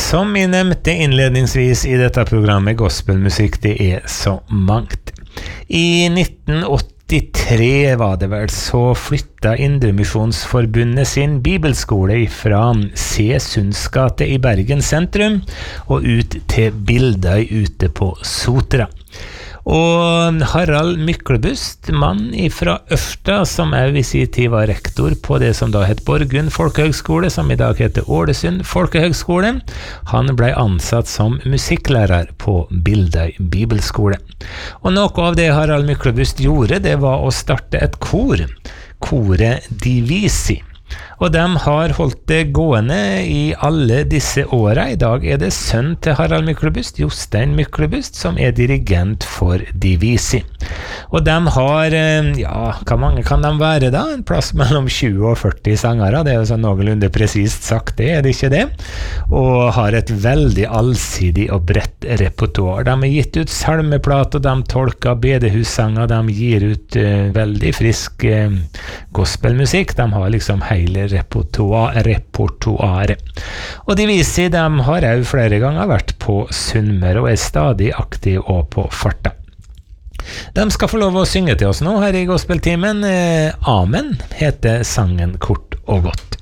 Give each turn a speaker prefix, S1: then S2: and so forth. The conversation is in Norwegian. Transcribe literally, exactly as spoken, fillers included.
S1: Som jeg nevnte innledningsvis i dette programmet, gospelmusikk, det er så mangt. I nitten åttitre var det vel, så flytta Indremisjonsforbundet sin bibelskole fra C. Sundsgate i Bergen sentrum og ut til Bildøy ute på Sotra. Og Harald Myklebust, mann fra Ørsta, som er i sin tid var rektor på det som da het Borgund Folkehøgskole, som i dag heter Ålesund Folkehøgskole, han ble ansatt som musikklærer på Bildøy Bibelskole. Og noe av det Harald Myklebust gjorde, det var å starte et kor, koret Divisi. Og de har holdt det gående i alle disse årene. I dag er det sønn til Harald Myklebust, Jostein Myklebust, som er dirigent for Divisi. Og de har, ja, hva mange kan de være da? En plass mellom tjue og førti sangere, det er jo sånn noenlunde presist sagt, det er det ikke det? Og har et veldig allsidig og bredt repertoar. De har gitt ut salmeplat, og de tolker bedehussanger, de gir ut uh, veldig frisk uh, gospelmusikk, de har liksom hele repertoar, repertoare. Og Divisi, de har jo flere ganger vært på Sunnmøre og er stadig aktiv og på farta. De skal få lov å synge til oss nå her i gospeltimen. Amen heter sangen kort og godt.